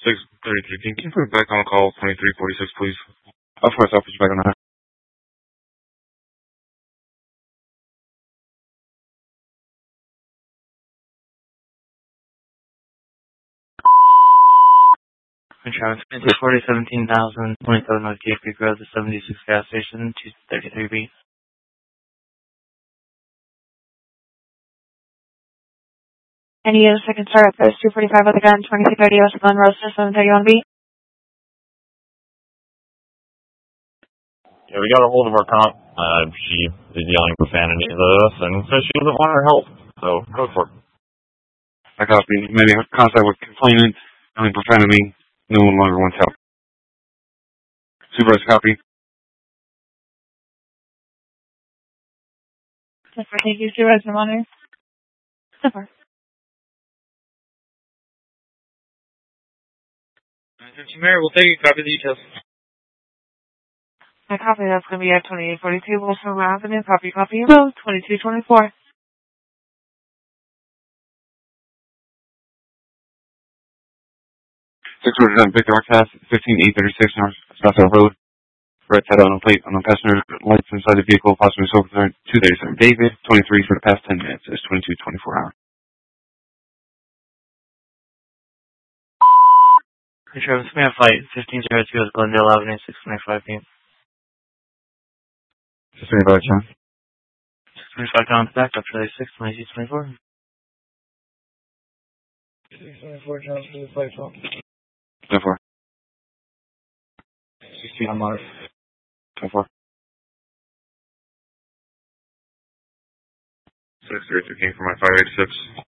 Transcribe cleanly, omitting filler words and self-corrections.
633. Can you put it back on call 2346, please? Of course, I'll put you back on that. Travis Smith, 4017,000, 27 North Cape Creek Road, the 76 gas station, 233B. Any other second start at post 245 with the gun, 2330 West Glen Road, 731B. Yeah, we got a hold of our comp. She is yelling profanity at us and says she doesn't want our help. So, go for it. I copy. Made contact with complainant, yelling profanity. No one longer wants help. Supervisor, copy. Thank you, Supervisor Monitor. So far. Mayor, we'll take you copy the details. My copy, that's going to be at 2842 Wilson Avenue. Copy, 2224. 609 Victor Arcas, 15836 North Southfield Road. Red set on a plate on the passenger lights inside the vehicle, possibly so 237 David, 23 for the past 10 minutes. It's 22:24 hours. Travis Smith, flight 1502 with Glendale Avenue, 625 p.m. 625, John. 625 John, back up to 62224. 624 John, to the flight 12. So far. 16 on Mars. So far. 632 came for my 586.